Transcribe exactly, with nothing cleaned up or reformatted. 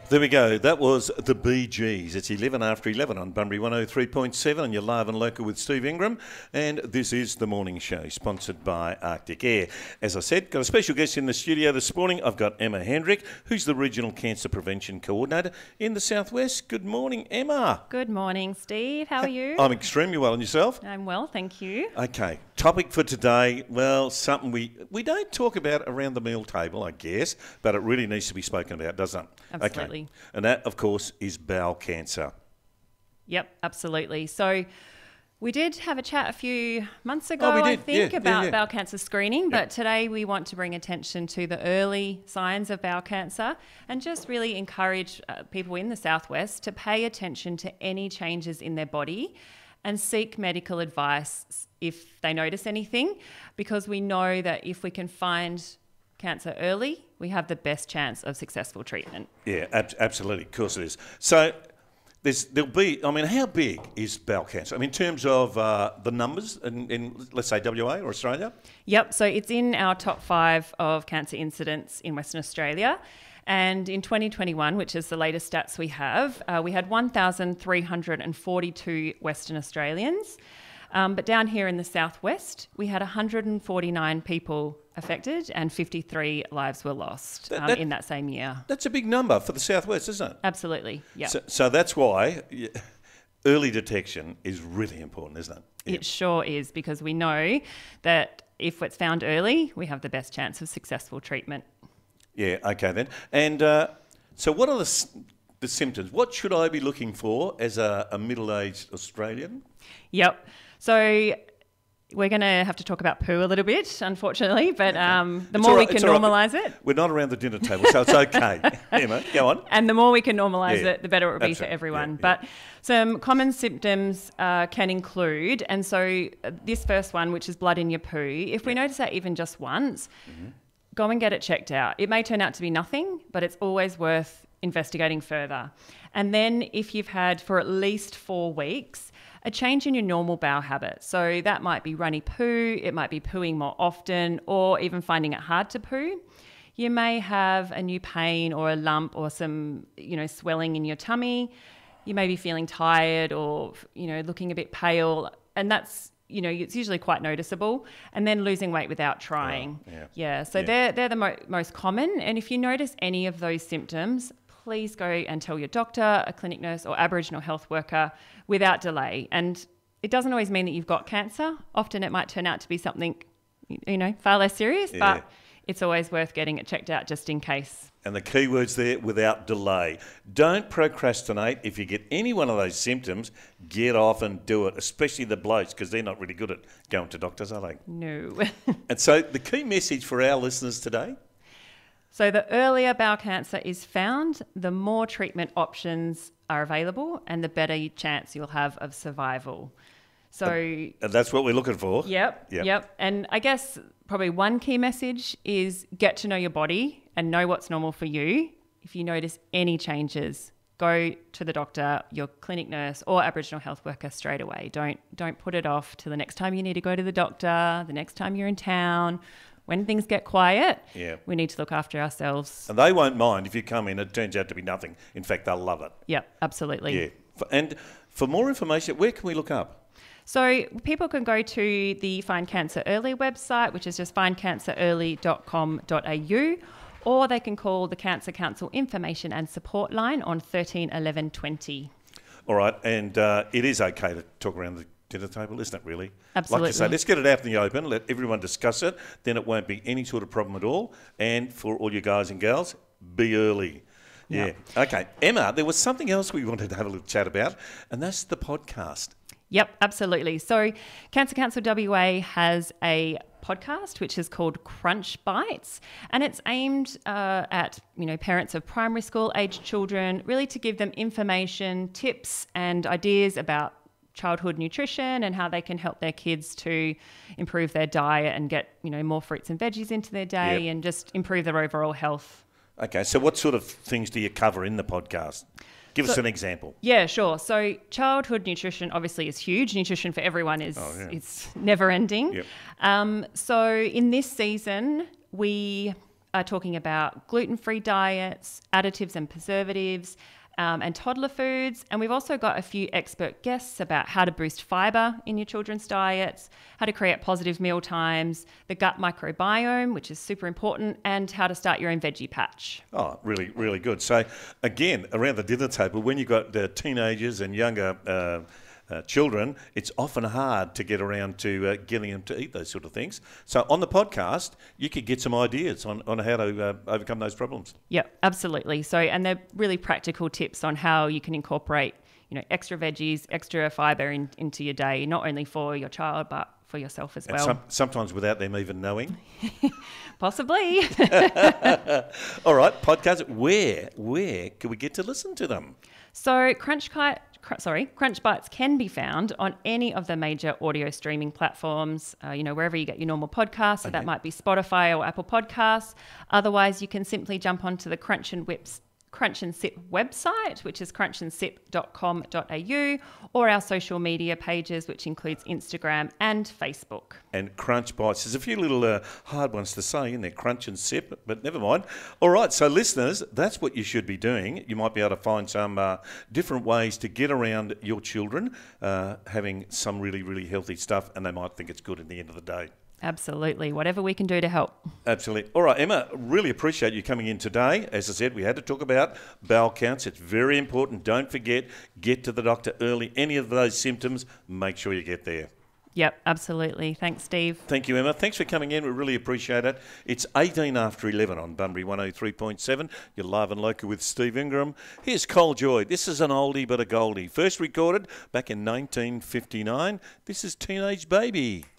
There we go. That was the Bee Gees. It's eleven after eleven on Bunbury one oh three point seven, and you're live and local with Steve Ingram. And this is the morning show, sponsored by Arctic Air. As I said, got a special guest in the studio this morning. I've got Emma Hendrick, who's the Regional Cancer Prevention Coordinator in the Southwest. Good morning, Emma. Good morning, Steve. How are you? I'm extremely well. And yourself? I'm well, thank you. Okay. Topic for today, well, something we, we don't talk about around the meal table, I guess, but it really needs to be spoken about, doesn't it? Absolutely. Okay. And that, of course, is bowel cancer. Yep, absolutely. So we did have a chat a few months ago, Oh, we I did. think, Yeah, about yeah, yeah. bowel cancer screening, but today we want to bring attention to the early signs of bowel cancer and just really encourage uh, people in the Southwest to pay attention to any changes in their body and seek medical advice if they notice anything, because we know that if we can find cancer early, we have the best chance of successful treatment. Yeah, ab- absolutely. Of course it is. So there's, there'll be, I mean, how big is bowel cancer? I mean, in terms of uh, the numbers in, in, let's say, W A or Australia? Yep, so it's in our top five of cancer incidents in Western Australia. And in twenty twenty-one, which is the latest stats we have, uh, we had one thousand three hundred forty-two Western Australians. Um, but down here in the Southwest, we had one hundred forty-nine people affected and fifty-three lives were lost That- um, that- in that same year. That's a big number for the Southwest, isn't it? Absolutely, yeah. So, so that's why yeah, early detection is really important, isn't it? Yeah. It sure is, because we know that if it's found early, we have the best chance of successful treatment. Yeah, okay then. And uh, so what are the, s- the symptoms? What should I be looking for as a, a middle-aged Australian? Yep. So we're going to have to talk about poo a little bit, unfortunately, but um, the It's more all we right, can it's all right. normalise it, We're not around the dinner table, so it's okay. Emma, go on. and the more we can normalise Yeah, it, the better it will be for absolutely. everyone. Yeah, But some common symptoms uh, can include, and so uh, this first one, which is blood in your poo, if we notice that even just once, Mm-hmm. go and get it checked out. It may turn out to be nothing, but it's always worth investigating further. And then if you've had for at least four weeks, a change in your normal bowel habit. So that might be runny poo, it might be pooing more often, or even finding it hard to poo. You may have a new pain or a lump or some, you know, swelling in your tummy. You may be feeling tired or, you know, looking a bit pale. And that's, you know, it's usually quite noticeable. And then losing weight without trying. Oh, yeah. Yeah, so Yeah. they're, they're the mo- most common. And if you notice any of those symptoms, please go and tell your doctor, a clinic nurse or Aboriginal health worker without delay. And it doesn't always mean that you've got cancer. Often it might turn out to be something, you know, far less serious, Yeah. but it's always worth getting it checked out just in case. And the key words there, without delay. Don't procrastinate. If you get any one of those symptoms, get off and do it, especially the blokes, because they're not really good at going to doctors, are they? No. And so the key message for our listeners today? So the earlier bowel cancer is found, the more treatment options are available and the better chance you'll have of survival. So, And that's what we're looking for. yep, Yep. yep. And I guess probably one key message is get to know your body and know what's normal for you. If you notice any changes, go to the doctor, your clinic nurse or Aboriginal health worker straight away. Don't don't put it off to the next time you need to go to the doctor, the next time you're in town. When things get quiet, Yeah. we need to look after ourselves. And they won't mind if you come in, it turns out to be nothing. In fact, they'll love it. Yep, absolutely. Yeah. For- And for more information, where can we look up? So people can go to the Find Cancer Early website, which is just find cancer early dot com dot a u, or they can call the Cancer Council Information and Support line on thirteen eleven twenty. All right, and uh, it is okay to talk around the dinner table, isn't it, really? Absolutely. Like you say, let's get it out in the open, let everyone discuss it, then it won't be any sort of problem at all. And for all you guys and girls, be early. Yeah. Yeah. Okay, Emma, there was something else we wanted to have a little chat about, and that's the podcast. Yep, absolutely. So Cancer Council W A has a podcast which is called Crunch Bites, and it's aimed uh, at, you know, parents of primary school age children, really to give them information, tips and ideas about childhood nutrition and how they can help their kids to improve their diet and get, you know, more fruits and veggies into their day Yep. and just improve their overall health. Okay, so what sort of things do you cover in the podcast? Give us So- an example. Yeah, sure. So childhood nutrition obviously is huge. Nutrition for everyone is Oh, yeah. it's never ending. Yep. Um, so in this season, we are talking about gluten-free diets, additives and preservatives, um, and toddler foods. And we've also got a few expert guests about how to boost fibre in your children's diets, how to create positive meal times, the gut microbiome, which is super important, and how to start your own veggie patch. Oh, really, really good. So, again, around the dinner table, when you've got uh, teenagers and younger uh, uh, children, it's often hard to get around to uh, getting them to eat those sort of things. So, on the podcast, you could get some ideas on, on how to uh, overcome those problems. Yep, absolutely. So, and they're really practical tips on how you can incorporate, you know, extra veggies, extra fibre in, into your day, not only for your child, but for yourself as And well. some, sometimes without them even knowing. Possibly. All right, podcast. Where, where can we get to listen to them? So Crunch Kite, cr- sorry, Crunch Bites can be found on any of the major audio streaming platforms, uh, you know, wherever you get your normal podcasts. So Okay. that might be Spotify or Apple Podcasts. Otherwise, you can simply jump onto the Crunch and Whips Crunch and Sip website, which is crunch and sip dot com dot a u, or our social media pages, which includes Instagram and Facebook. And Crunch Bites. There's a few little uh, hard ones to say in there, crunch and sip, but never mind. All right, so listeners, that's what you should be doing. You might be able to find some uh, different ways to get around your children uh, having some really, really healthy stuff, and they might think it's good at the end of the day. Absolutely. Whatever we can do to help. Absolutely. All right, Emma, really appreciate you coming in today. As I said, we had to talk about bowel counts. It's very important. Don't forget, get to the doctor early. Any of those symptoms, make sure you get there. Yep, absolutely. Thanks, Steve. Thank you, Emma. Thanks for coming in. We really appreciate it. It's eighteen after eleven on Bunbury one oh three point seven. You're live and local with Steve Ingram. Here's Cole Joy. This is an oldie but a goldie. First recorded back in nineteen fifty-nine. This is Teenage Baby.